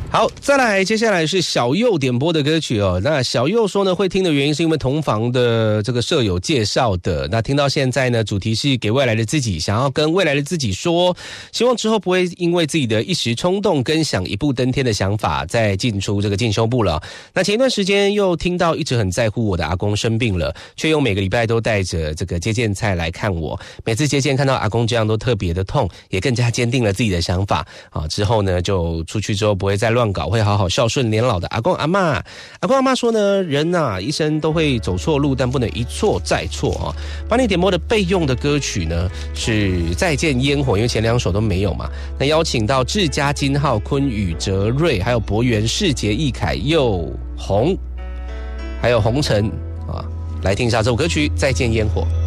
好，再来，接下来是小佑点播的歌曲哦。那小佑说呢，会听的原因是因为同房的这个舍友介绍的。那听到现在呢，主题是给未来的自己，想要跟未来的自己说，希望之后不会因为自己的一时冲动跟想一步登天的想法，再进出这个进修部了。那前一段时间又听到一直很在乎我的阿公生病了，却又每个礼拜都带着这个接见菜来看我。每次接见看到阿公这样都特别的痛，也更加坚定了自己的想法啊。之后呢，就出去之后不会再乱搞，会好好孝顺年老的阿公阿嬷。阿公阿嬷说呢，人啊一生都会走错路，但不能一错再错啊。帮你点播的备用的歌曲呢是再见烟火，因为前两首都没有嘛。那邀请到志嘉、金浩、坤宇、哲瑞，还有博源、世杰、易凯、佑红，还有红尘啊，来听一下这首歌曲《再见烟火》。